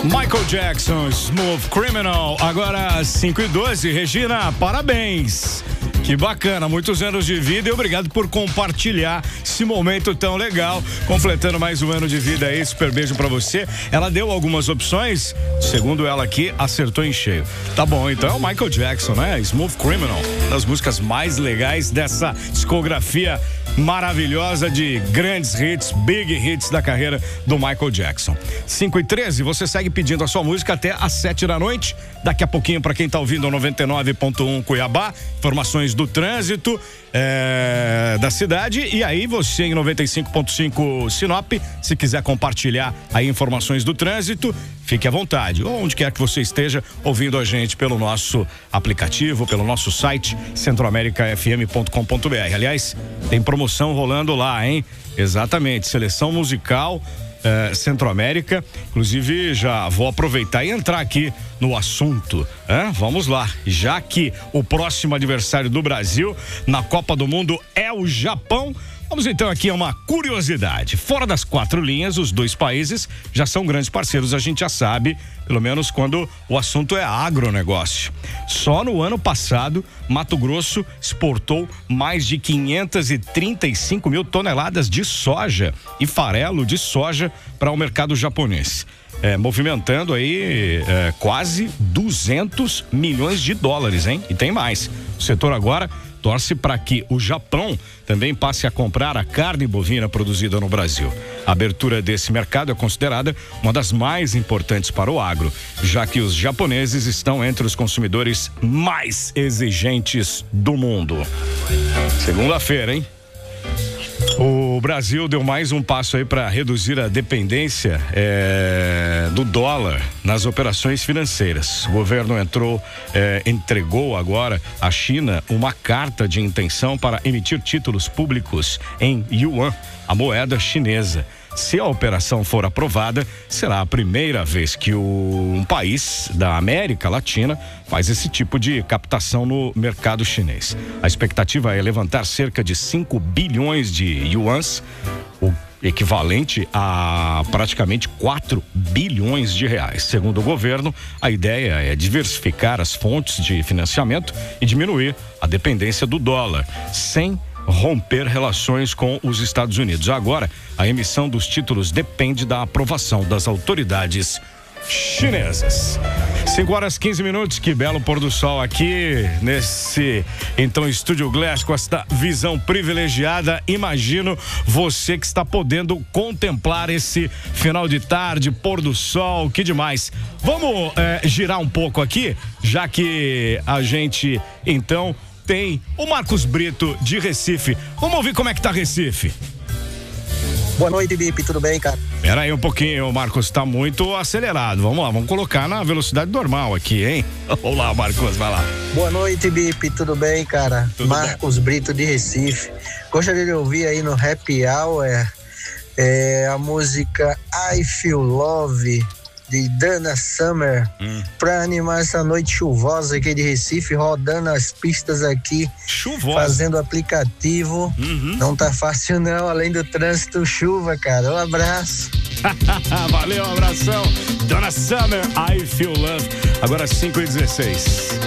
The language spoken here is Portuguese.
Michael Jackson, Smooth Criminal. Agora 5:12. Regina, parabéns. Que bacana, muitos anos de vida e obrigado por compartilhar esse momento tão legal. Completando mais um ano de vida aí, super beijo pra você. Ela deu algumas opções, segundo ela aqui, acertou em cheio. Tá bom, então é o Michael Jackson, né? Smooth Criminal, uma das músicas mais legais dessa discografia maravilhosa de grandes hits, big hits da carreira do Michael Jackson. 5:13, você segue pedindo a sua música até às 7 da noite. Daqui a pouquinho, para quem tá ouvindo, 99.1 Cuiabá, informações do trânsito da cidade. E aí você em 95.5 Sinop, se quiser compartilhar aí informações do trânsito, fique à vontade, ou onde quer que você esteja ouvindo a gente pelo nosso aplicativo, pelo nosso site centroamericafm.com.br. Aliás, tem promoção rolando lá, hein? Exatamente, seleção musical Centro-América. Inclusive, já vou aproveitar e entrar aqui no assunto. Vamos lá, já que o próximo adversário do Brasil na Copa do Mundo é o Japão. Vamos então aqui a uma curiosidade. Fora das 4 linhas, os dois países já são grandes parceiros, a gente já sabe, pelo menos quando o assunto é agronegócio. Só no ano passado, Mato Grosso exportou mais de 535 mil toneladas de soja e farelo de soja para o mercado japonês. Movimentando aí quase 200 milhões de dólares, hein? E tem mais. O setor agora torce para que o Japão também passe a comprar a carne bovina produzida no Brasil. A abertura desse mercado é considerada uma das mais importantes para o agro, já que os japoneses estão entre os consumidores mais exigentes do mundo. Segunda-feira, hein? O Brasil deu mais um passo aí para reduzir a dependência do dólar nas operações financeiras. O governo entregou agora à China uma carta de intenção para emitir títulos públicos em yuan, a moeda chinesa. Se a operação for aprovada, será a primeira vez que um país da América Latina faz esse tipo de captação no mercado chinês. A expectativa é levantar cerca de 5 bilhões de yuans, o equivalente a praticamente 4 bilhões de reais. Segundo o governo, a ideia é diversificar as fontes de financiamento e diminuir a dependência do dólar, sem romper relações com os Estados Unidos. Agora, a emissão dos títulos depende da aprovação das autoridades chinesas. 5:15, que belo pôr do sol aqui nesse então Estúdio Glass com esta visão privilegiada. Imagino você que está podendo contemplar esse final de tarde, pôr do sol, que demais. Vamos girar um pouco aqui, já que a gente então tem o Marcos Brito de Recife. Vamos ouvir como é que tá Recife. Boa noite, Bip, tudo bem, cara? Pera aí um pouquinho, o Marcos tá muito acelerado. Vamos lá, vamos colocar na velocidade normal aqui, hein? Olá, Marcos, vai lá. Boa noite, Bip, tudo bem, cara? Tudo Marcos bem. Brito de Recife. Gostaria de ouvir aí no Happy Hour a música I Feel Love de Dana Summer, pra animar essa noite chuvosa aqui de Recife, rodando as pistas aqui, fazendo aplicativo. Não tá fácil não, além do trânsito, chuva, cara. Um abraço. Valeu, um abração. Dana Summer, I Feel Love. Agora 5:16.